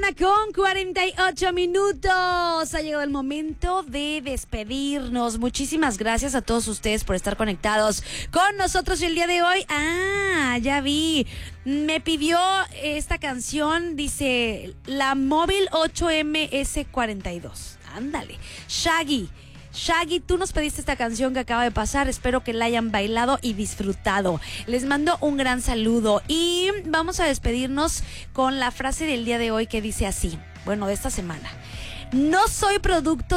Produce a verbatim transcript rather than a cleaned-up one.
mañana con cuarenta y ocho minutos. Ha llegado el momento de despedirnos. Muchísimas gracias a todos ustedes por estar conectados con nosotros el día de hoy. Ah, ya vi. Me pidió esta canción, dice la Móvil ocho M S cuarenta y dos. Ándale. Shaggy. Shaggy, tú nos pediste esta canción que acaba de pasar. Espero que la hayan bailado y disfrutado. Les mando un gran saludo y vamos a despedirnos con la frase del día de hoy que dice así. Bueno, de esta semana. No soy producto